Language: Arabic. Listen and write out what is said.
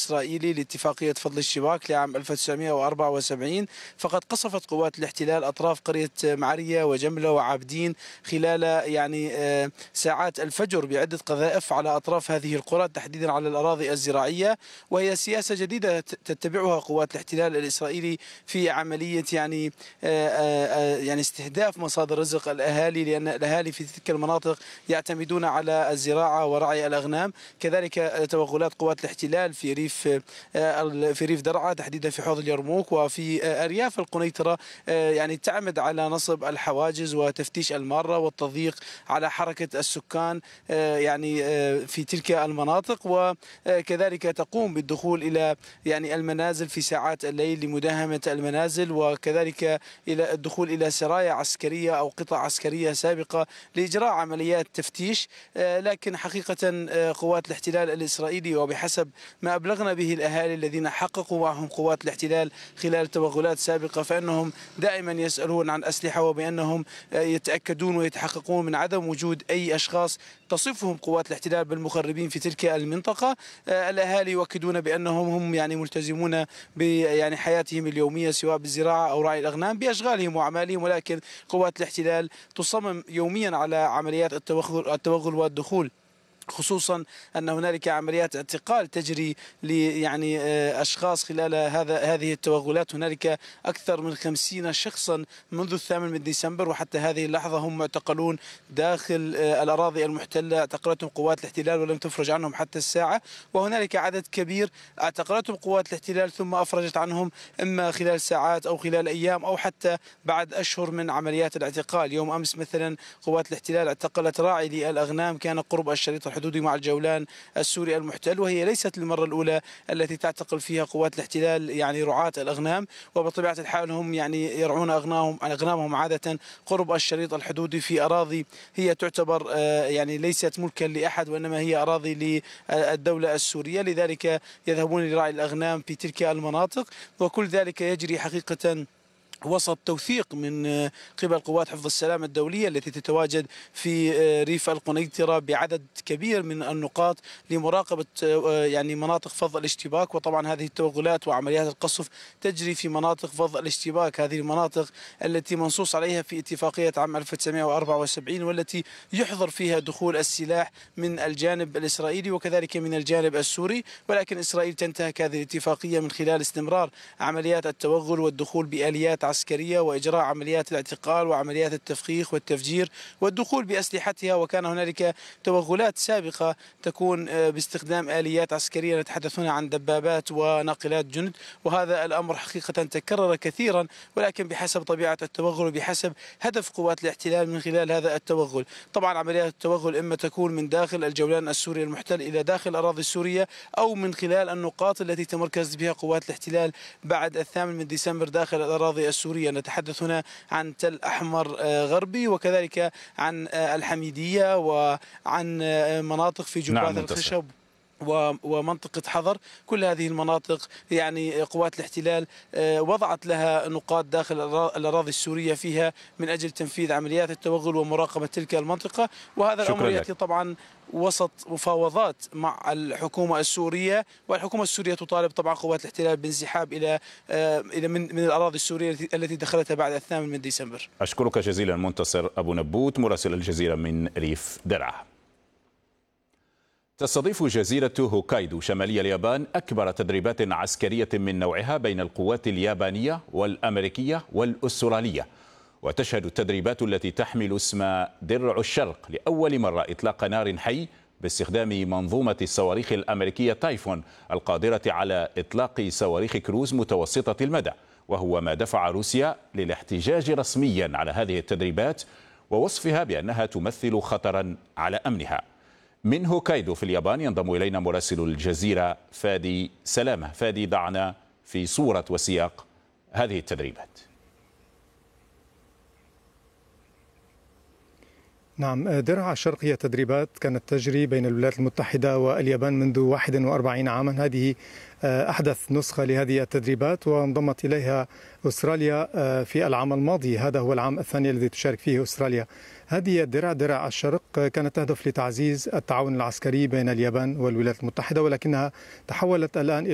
الإسرائيلي لاتفاقية فضل الشباك لعام 1974 فقد قصفت قوات الاحتلال أطراف قرية معرية وجملة وعابدين خلال ساعات الفجر بعدة قذائف على أطراف هذه القرى تحديدا على الأراضي الزراعية، وهي سياسة جديدة تتبعها قوات الاحتلال الإسرائيلي في عملية يعني استهداف مصادر رزق الأهالي، لأن الأهالي في تلك المناطق يعتمدون على الزراعة ورعي الأغنام. كذلك توغلات قوات الاحتلال في ريف درعا تحديدا في حوض اليرموك وفي أرياف القنيطرة يعني تعمد على نصب الحواجز وتفتيش المارة والتضييق على حركة السكان يعني في تلك المناطق، وكذلك تقوم بالدخول إلى يعني المنازل في ساعات الليل لمداهمة المنازل، وكذلك إلى الدخول إلى سرايا عسكرية أو قطع عسكرية سابقة لإجراء عمليات تفتيش. لكن حقيقة قوات الاحتلال الإسرائيلي وبحسب ما أبلغنا به الأهالي الذين حققوا معهم قوات الاحتلال خلال توغلات سابقة فإنهم دائما يسألون عن أسلحة، وبأنهم يتأكدون ويتحققون من عدم وجود أي أشخاص تصفهم قوات الاحتلال بالمخربين في تلك المنطقة. الأهالي يؤكدون بأنهم هم يعني ملتزمون يعني حياتهم اليومية سواء بالزراعة أو رعي الأغنام بأشغالهم وأعمالهم، ولكن قوات الاحتلال تصمم يوميا على عمليات التوغل والدخول، خصوصا أن هنالك عمليات اعتقال تجري يعني أشخاص خلال هذه التوغلات. هنالك أكثر من 50 شخصا منذ 8 من ديسمبر وحتى هذه اللحظة هم معتقلون داخل الأراضي المحتلة، اعتقلتهم قوات الاحتلال ولم تفرج عنهم حتى الساعة، وهنالك عدد كبير اعتقلتهم قوات الاحتلال ثم أفرجت عنهم إما خلال ساعات أو خلال أيام أو حتى بعد أشهر من عمليات الاعتقال. يوم أمس مثلا قوات الاحتلال اعتقلت راعي للأغنام كان قرب الشريط الحدودي مع الجولان السوري المحتل، وهي ليست المرة الأولى التي تعتقل فيها قوات الاحتلال يعني رعاة الأغنام، وبطبيعة الحال هم يعني يرعون أغنامهم عادة قرب الشريط الحدودي في أراضي هي تعتبر يعني ليست ملكا لأحد وإنما هي أراضي للدولة السورية، لذلك يذهبون لرعي الأغنام في تلك المناطق. وكل ذلك يجري حقيقة وسط توثيق من قبل قوات حفظ السلام الدولية التي تتواجد في ريف القنيطرة بعدد كبير من النقاط لمراقبة يعني مناطق فض الاشتباك. وطبعا هذه التوغلات وعمليات القصف تجري في مناطق فض الاشتباك، هذه المناطق التي منصوص عليها في اتفاقية عام 1974 والتي يحظر فيها دخول السلاح من الجانب الإسرائيلي وكذلك من الجانب السوري، ولكن إسرائيل تنتهك هذه الاتفاقية من خلال استمرار عمليات التوغل والدخول بآليات عسكرية وإجراء عمليات الاعتقال وعمليات التفخيخ والتفجير والدخول بأسلحتها. وكان هنالك توغلات سابقة تكون باستخدام آليات عسكرية، نتحدث هنا عن دبابات وناقلات جند، وهذا الأمر حقيقة تكرر كثيرا، ولكن بحسب طبيعة التوغل وبحسب هدف قوات الاحتلال من خلال هذا التوغل. طبعا عمليات التوغل إما تكون من داخل الجولان السوري المحتل إلى داخل الأراضي السورية أو من خلال النقاط التي تمركز بها قوات الاحتلال بعد 8 من ديسمبر داخل الأراضي السورية. نتحدث هنا عن تل أحمر غربي وكذلك عن الحميدية وعن مناطق في جبال الخشب ومنطقة حضر. كل هذه المناطق يعني قوات الاحتلال وضعت لها نقاط داخل الأراضي السورية فيها من أجل تنفيذ عمليات التوغل ومراقبة تلك المنطقة، وهذا الأمر يأتي طبعا وسط مفاوضات مع الحكومة السورية، والحكومة السورية تطالب طبعا قوات الاحتلال بالانسحاب إلى من الأراضي السورية التي دخلتها بعد 8 من ديسمبر. أشكرك جزيلا منتصر أبو نبوت مراسل الجزيرة من ريف درعا. تستضيف جزيرة هوكايدو شمالي اليابان أكبر تدريبات عسكرية من نوعها بين القوات اليابانية والأمريكية والأسترالية، وتشهد التدريبات التي تحمل اسم درع الشرق لأول مرة إطلاق نار حي باستخدام منظومة الصواريخ الأمريكية تايفون القادرة على إطلاق صواريخ كروز متوسطة المدى، وهو ما دفع روسيا للاحتجاج رسميا على هذه التدريبات ووصفها بأنها تمثل خطرا على أمنها. من هوكايدو في اليابان ينضم إلينا مراسل الجزيرة فادي سلامة. فادي، ضعنا في صورة وسياق هذه التدريبات. نعم، درع الشرق هي تدريبات كانت تجري بين الولايات المتحدة واليابان منذ 41 عاما. هذه أحدث نسخة لهذه التدريبات، وانضمت إليها أستراليا في العام الماضي. هذا هو العام الثاني الذي تشارك فيه أستراليا. هذه الدرع درع الشرق كانت تهدف لتعزيز التعاون العسكري بين اليابان والولايات المتحدة، ولكنها تحولت الآن إلى